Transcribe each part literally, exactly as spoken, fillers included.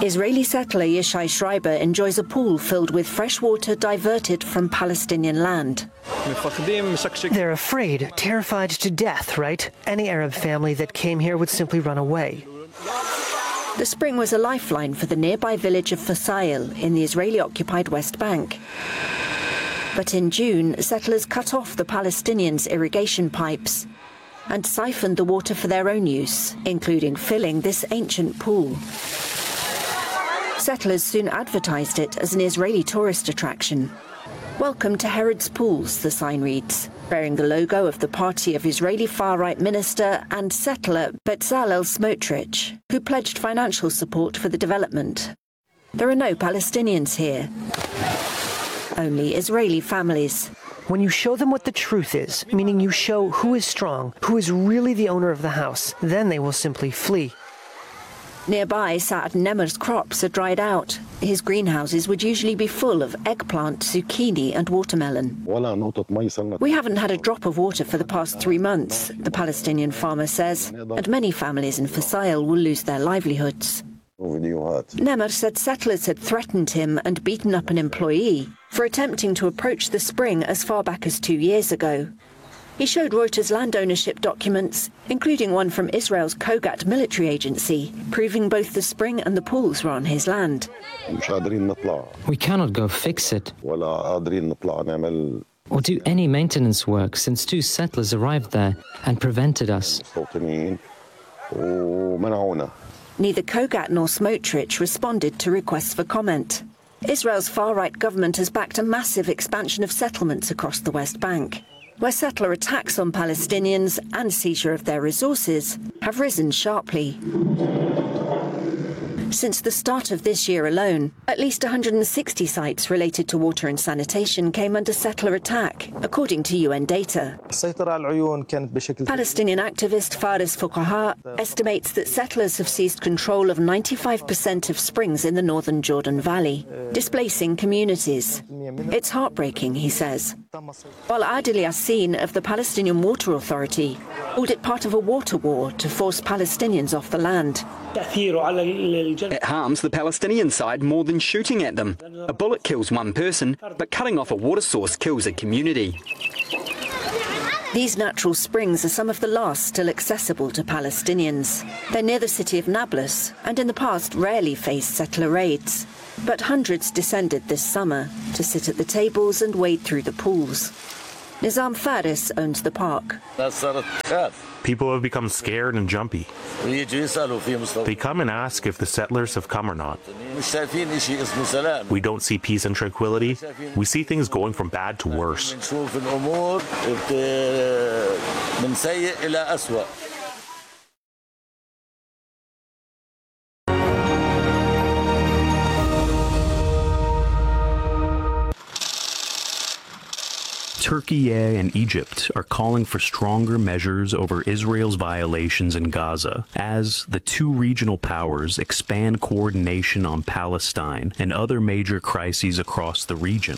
Israeli settler Yishai Schreiber enjoys a pool filled with fresh water diverted from Palestinian land. They're afraid, terrified to death, right? Any Arab family that came here would simply run away. The spring was a lifeline for the nearby village of Fasail in the Israeli-occupied West Bank. But in June, settlers cut off the Palestinians' irrigation pipes and siphoned the water for their own use, including filling this ancient pool. Settlers soon advertised it as an Israeli tourist attraction. Welcome to Herod's Pools, the sign reads, bearing the logo of the party of Israeli far-right minister and settler Bezalel Smotrich, who pledged financial support for the development. There are no Palestinians here, only Israeli families. When you show them what the truth is, meaning you show who is strong, who is really the owner of the house, then they will simply flee. Nearby, Saad Nemer's crops are dried out. His greenhouses would usually be full of eggplant, zucchini and watermelon. We haven't had a drop of water for the past three months, the Palestinian farmer says, and many families in Fasail will lose their livelihoods. Nemer said settlers had threatened him and beaten up an employee for attempting to approach the spring as far back as two years ago. He showed Reuters land ownership documents, including one from Israel's Kogat military agency, proving both the spring and the pools were on his land. We cannot go fix it or do any maintenance work since two settlers arrived there and prevented us. Neither Kogat nor Smotrich responded to requests for comment. Israel's far-right government has backed a massive expansion of settlements across the West Bank, where settler attacks on Palestinians and seizure of their resources have risen sharply. Since the start of this year alone, at least one hundred sixty sites related to water and sanitation came under settler attack, according to U N data. Palestinian activist Faris Fuqaha estimates that settlers have seized control of ninety-five percent of springs in the northern Jordan Valley, displacing communities. It's heartbreaking, he says. While Adil Yassin of the Palestinian Water Authority called it part of a water war to force Palestinians off the land. It harms the Palestinian side more than shooting at them. A bullet kills one person, but cutting off a water source kills a community. These natural springs are some of the last still accessible to Palestinians. They're near the city of Nablus and in the past rarely faced settler raids. But hundreds descended this summer to sit at the tables and wade through the pools. Nizam Faris owns the park. People have become scared and jumpy. They come and ask if the settlers have come or not. We don't see peace and tranquility. We see things going from bad to worse. Turkey and Egypt are calling for stronger measures over Israel's violations in Gaza as the two regional powers expand coordination on Palestine and other major crises across the region.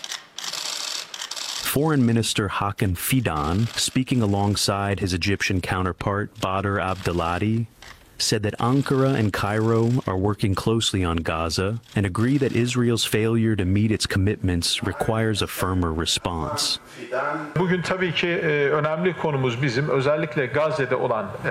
Foreign Minister Hakan Fidan, speaking alongside his Egyptian counterpart Badr Abdelhadi, said that Ankara and Cairo are working closely on Gaza and agree that Israel's failure to meet its commitments requires a firmer response. Bugün tabii ki e, önemli konumuz bizim özellikle Gazze'de olan e,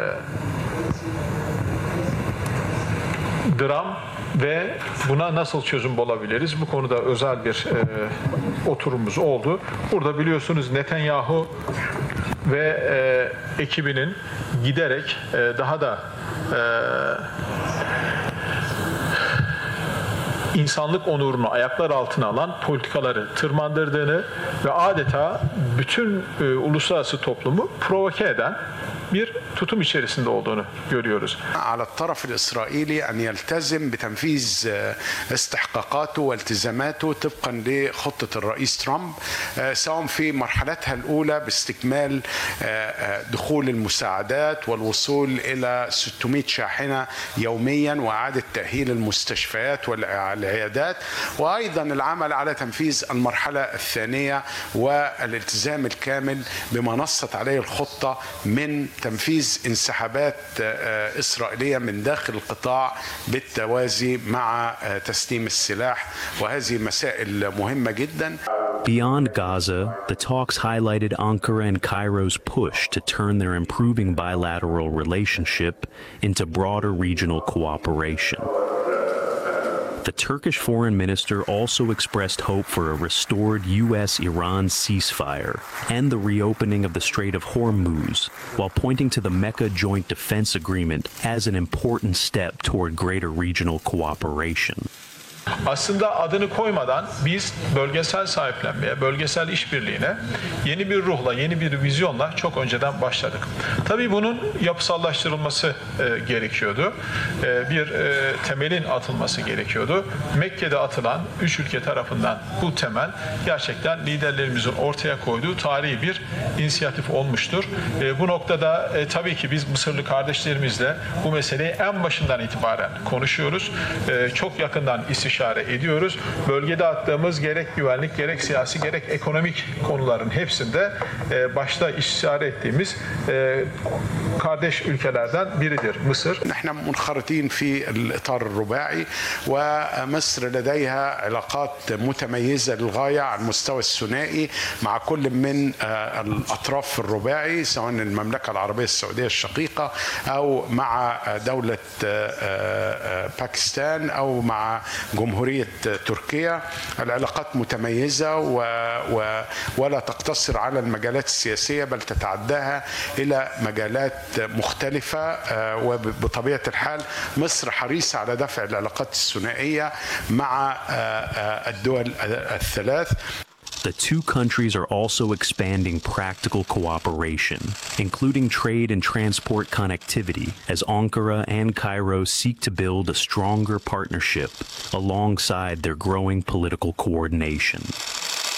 dram ve buna nasıl çözüm bulabiliriz? Bu konuda özel bir e, oturumumuz oldu. Burada biliyorsunuz Netanyahu ve e, ekibinin giderek e, daha da e, insanlık onurunu ayaklar altına alan politikaları tırmandırdığını ve adeta bütün e, uluslararası toplumu provoke eden bir tutum içerisinde olduğunu görüyoruz. على الطرف الإسرائيلي أن يلتزم بتنفيذ استحقاقاته والتزاماته طبقا لخطة الرئيس ترامب سواء في مرحلتها الأولى باستكمال دخول المساعدات والوصول إلى ستمائة شاحنة يوميا وإعادة تأهيل المستشفيات والعيادات وأيضا العمل على تنفيذ المرحلة الثانية والالتزام الكامل بما نصت عليه الخطة من تنفيذ تنفيذ انسحابات إسرائيلية من داخل القطاع بالتوازي مع تسليم السلاح، وهذه مسائل مهمة جدا. Beyond Gaza, the talks highlighted Ankara and Cairo's push to turn their improving bilateral relationship into broader regional cooperation. The Turkish foreign minister also expressed hope for a restored U S Iran ceasefire and the reopening of the Strait of Hormuz, while pointing to the Mecca Joint Defense Agreement as an important step toward greater regional cooperation. Aslında adını koymadan biz bölgesel sahiplenmeye, bölgesel işbirliğine yeni bir ruhla, yeni bir vizyonla çok önceden başladık. Tabii bunun yapısallaştırılması e, gerekiyordu. E, bir e, temelin atılması gerekiyordu. Mekke'de atılan üç ülke tarafından bu temel gerçekten liderlerimizin ortaya koyduğu tarihi bir inisiyatif olmuştur. E, bu noktada e, tabii ki biz Mısırlı kardeşlerimizle bu meseleyi en başından itibaren konuşuyoruz. E, çok yakından istişare ediyoruz. Bölgede attığımız gerek güvenlik, gerek siyasi, gerek ekonomik konuların hepsinde e, başta istişare ettiğimiz e, kardeş ülkelerden biridir Mısır. نحن منخرطين في الإطار الرباعي ومصر لديها علاقات متميزة للغاية على المستوى الثنائي مع كل من الأطراف الرباعي، سواء المملكة العربية السعودية الشقيقة أو مع دولة باكستان أو مع جمهورية تركيا. العلاقات متميزة و... و... ولا تقتصر على المجالات السياسية بل تتعداها إلى مجالات مختلفة، وبطبيعة الحال مصر حريصة على دفع العلاقات الثنائية مع الدول الثلاث. The two countries are also expanding practical cooperation, including trade and transport connectivity, as Ankara and Cairo seek to build a stronger partnership alongside their growing political coordination.